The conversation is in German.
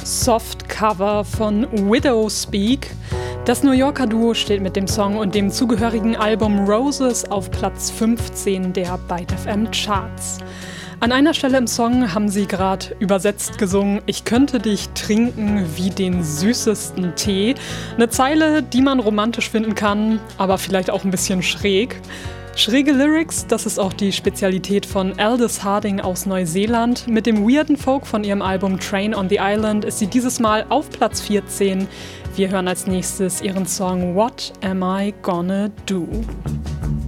Soft-Cover von Widow Speak. Das New Yorker Duo steht mit dem Song und dem zugehörigen Album Roses auf Platz 15 der Byte FM Charts. An einer Stelle im Song haben sie gerade übersetzt gesungen: Ich könnte dich trinken wie den süßesten Tee. Eine Zeile, die man romantisch finden kann, aber vielleicht auch ein bisschen schräg. Schräge Lyrics, das ist auch die Spezialität von Aldous Harding aus Neuseeland. Mit dem weirden Folk von ihrem Album Train on the Island ist sie dieses Mal auf Platz 14. Wir hören als nächstes ihren Song What Am I Gonna Do?